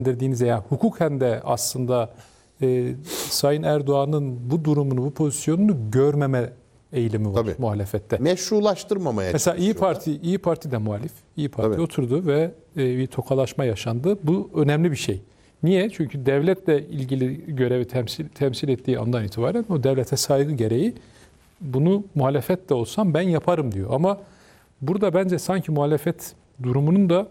dediğinize yani hukuken de aslında Sayın Erdoğan'ın bu durumunu, bu pozisyonunu görmeme eğilimi var Tabii. muhalefette. Meşrulaştırmamaya Mesela çalışıyorlar. İyi Parti de muhalif. İyi Parti Tabii. oturdu ve bir tokalaşma yaşandı. Bu önemli bir şey. Niye? Çünkü devletle ilgili görevi temsil ettiği andan itibaren o devlete saygı gereği bunu muhalefet de olsam ben yaparım diyor. Ama burada bence sanki muhalefet durumunun da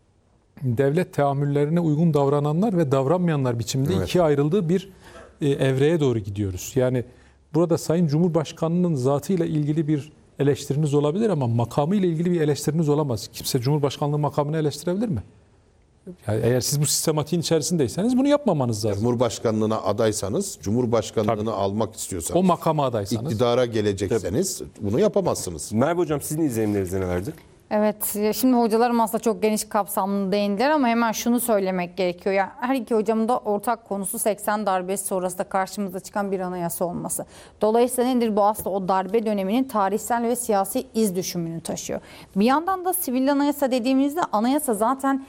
devlet teamüllerine uygun davrananlar ve davranmayanlar biçimde Evet. ikiye ayrıldığı bir evreye doğru gidiyoruz. Yani burada Sayın Cumhurbaşkanı'nın zatıyla ilgili bir eleştiriniz olabilir ama makamıyla ilgili bir eleştiriniz olamaz. Kimse Cumhurbaşkanlığı makamını eleştirebilir mi? Yani eğer siz bu sistematiğin içerisindeyseniz bunu yapmamanız lazım. Cumhurbaşkanlığına adaysanız, Cumhurbaşkanlığını Tabii. almak istiyorsanız, O makama adaysanız. iktidara gelecekseniz bunu yapamazsınız. Merve Hocam sizin izlenimleriniz nelerdir? Evet, şimdi hocalarım aslında çok geniş kapsamlı değindiler ama hemen şunu söylemek gerekiyor. Yani her iki hocamın da ortak konusu 80 darbesi sonrasında karşımıza çıkan bir anayasa olması. Dolayısıyla nedir bu aslında o darbe döneminin tarihsel ve siyasi iz düşümünü taşıyor. Bir yandan da sivil anayasa dediğimizde anayasa zaten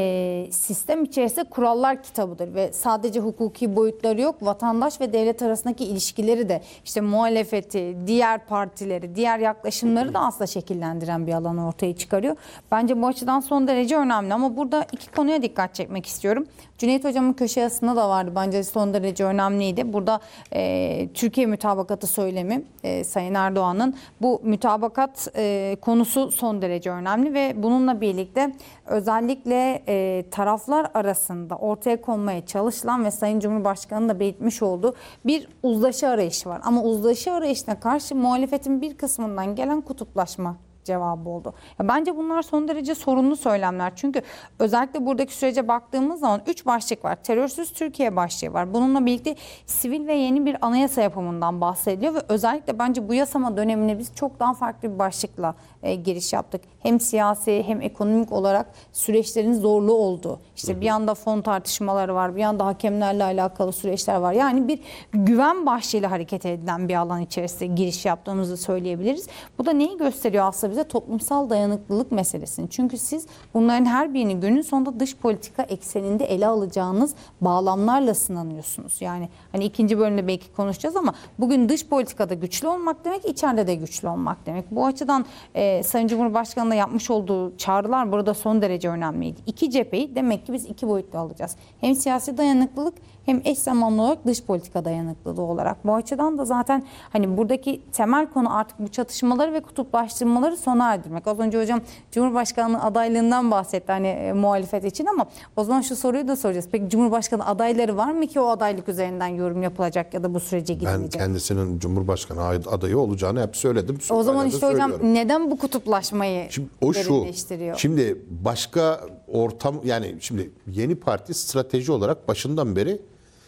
sistem içerisinde kurallar kitabıdır ve sadece hukuki boyutları yok. Vatandaş ve devlet arasındaki ilişkileri de işte muhalefeti, diğer partileri, diğer yaklaşımları da aslında şekillendiren bir alan ortaya çıkarıyor. Bence bu açıdan son derece önemli ama burada iki konuya dikkat çekmek istiyorum. Cüneyt Hocam'ın köşe yazısında da vardı. Bence son derece önemliydi. Burada Türkiye mütabakatı söylemi Sayın Erdoğan'ın bu mütabakat konusu son derece önemli ve bununla birlikte özellikle taraflar arasında ortaya konmaya çalışılan ve Sayın Cumhurbaşkanı'nın da belirtmiş olduğu bir uzlaşı arayışı var. Ama uzlaşı arayışına karşı muhalefetin bir kısmından gelen kutuplaşma cevabı oldu. Ya bence bunlar son derece sorunlu söylemler. Çünkü özellikle buradaki sürece baktığımız zaman 3 başlık var. Terörsüz Türkiye başlığı var. Bununla birlikte sivil ve yeni bir anayasa yapımından bahsediliyor ve özellikle bence bu yasama dönemine biz çok daha farklı bir başlıkla giriş yaptık. Hem siyasi hem ekonomik olarak süreçlerin zorlu olduğu. İşte bir yanda fon tartışmaları var, bir yanda hakemlerle alakalı süreçler var. Yani bir güven başlığıyla hareket edilen bir alan içerisinde giriş yaptığımızı söyleyebiliriz. Bu da neyi gösteriyor aslında bize? Toplumsal dayanıklılık meselesini. Çünkü siz bunların her birini günün sonunda dış politika ekseninde ele alacağınız bağlamlarla sınanıyorsunuz. Yani hani ikinci bölümde belki konuşacağız ama bugün dış politikada güçlü olmak demek, içeride de güçlü olmak demek. Bu açıdan Sayın Cumhurbaşkanı'na yapmış olduğu çağrılar burada son derece önemliydi. İki cepheyi demek ki biz iki boyutlu alacağız. Hem siyasi dayanıklılık hem eş zamanlı olarak dış politika dayanıklılığı olarak. Bu açıdan da zaten hani buradaki temel konu artık bu çatışmaları ve kutuplaştırmaları sona erdirmek. Az önce hocam Cumhurbaşkanı adaylığından bahsetti hani muhalefet için ama o zaman şu soruyu da soracağız. Peki Cumhurbaşkanı adayları var mı ki o adaylık üzerinden yorum yapılacak ya da bu sürece gidilecek? Ben kendisinin Cumhurbaşkanı adayı olacağını hep söyledim. O zaman Hala da işte hocam söylüyorum. neden bu kutuplaşmayı Şimdi o şu. derinleştiriyor? Şimdi başka ortam, yani şimdi yeni parti strateji olarak başından beri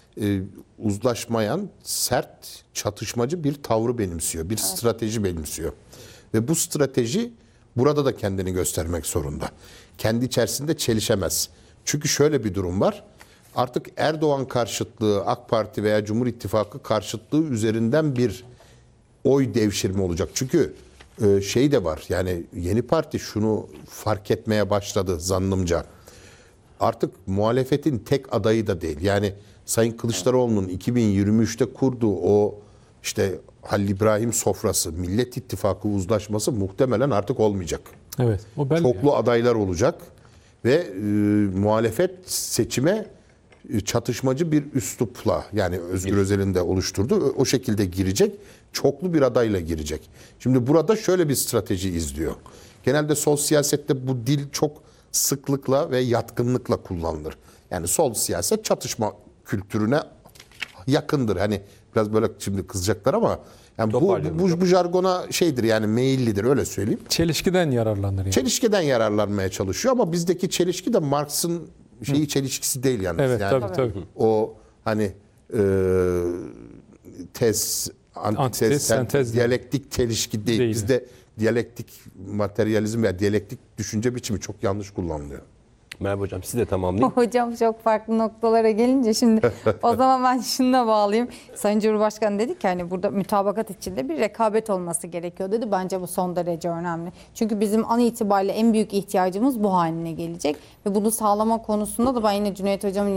uzlaşmayan, sert, çatışmacı bir tavrı benimsiyor. Bir strateji benimsiyor. Ve bu strateji burada da kendini göstermek zorunda. Kendi içerisinde çelişemez. Çünkü şöyle bir durum var. Artık Erdoğan karşıtlığı, AK Parti veya Cumhur İttifakı karşıtlığı üzerinden bir oy devşirme olacak. Çünkü şey de var, yani yeni parti şunu fark etmeye başladı zannımca. Artık muhalefetin tek adayı da değil. Yani Sayın Kılıçdaroğlu'nun 2023'te kurduğu o işte Halil İbrahim sofrası, Millet İttifakı uzlaşması muhtemelen artık olmayacak. Evet, o belli. Çoklu adaylar olacak ve muhalefet seçime çatışmacı bir üslupla, yani Özgür Özel'in de oluşturduğu o şekilde girecek. Çoklu bir adayla girecek. Şimdi burada şöyle bir strateji izliyor. Genelde sol siyasette bu dil çok sıklıkla ve yatkınlıkla kullanılır. Yani sol siyaset çatışma kültürüne yakındır. Hani biraz böyle şimdi kızacaklar ama yani bu jargona şeydir, yani meyillidir, öyle söyleyeyim. Çelişkiden yararlanır yani. Çelişkiden yararlanmaya çalışıyor ama bizdeki çelişki de Marx'ın çelişkisi değil yalnız. Evet, yani tabii. o hani tez, Antites, sentez diyalektik çelişki değil. Değil. Bizde diyalektik materyalizm veya diyalektik düşünce biçimi çok yanlış kullanılıyor. Merhaba hocam, siz de tamamlayın. Hocam çok farklı noktalara gelince şimdi o zaman ben şununla bağlayayım. Sayın Cumhurbaşkanı dedi ki hani burada mütabakat içinde bir rekabet olması gerekiyor dedi. Bence bu son derece önemli. Çünkü bizim an itibariyle en büyük ihtiyacımız bu haline gelecek. Ve bunu sağlama konusunda da ben yine Cüneyt Hocam'ın